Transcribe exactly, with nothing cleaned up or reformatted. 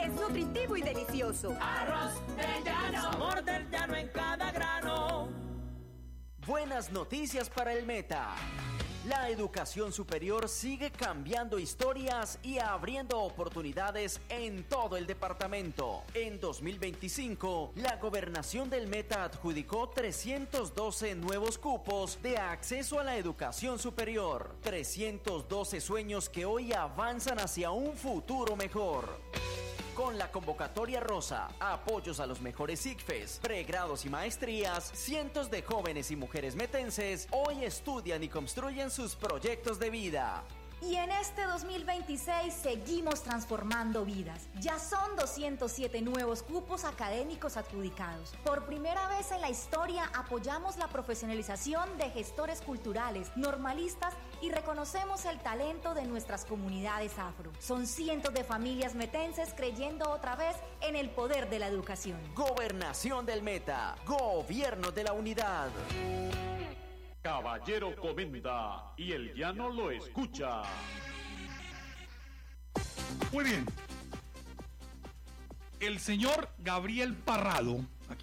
Es nutritivo y delicioso. Arroz del llano. Sabor del llano en cada grano. Buenas noticias para el Meta. La educación superior sigue cambiando historias y abriendo oportunidades en todo el departamento. En dos mil veinticinco, la Gobernación del Meta adjudicó trescientos doce nuevos cupos de acceso a la educación superior. trescientos doce sueños que hoy avanzan hacia un futuro mejor. Con la convocatoria rosa, apoyos a los mejores ICFES, pregrados y maestrías, cientos de jóvenes y mujeres metenses hoy estudian y construyen sus proyectos de vida. Y en este dos mil veintiséis seguimos transformando vidas. Ya son doscientos siete nuevos cupos académicos adjudicados. Por primera vez en la historia apoyamos la profesionalización de gestores culturales, normalistas y reconocemos el talento de nuestras comunidades afro. Son cientos de familias metenses creyendo otra vez en el poder de la educación. Gobernación del Meta, Gobierno de la Unidad. Caballero comenta y el llano lo escucha. Muy bien. El señor Gabriel Parrado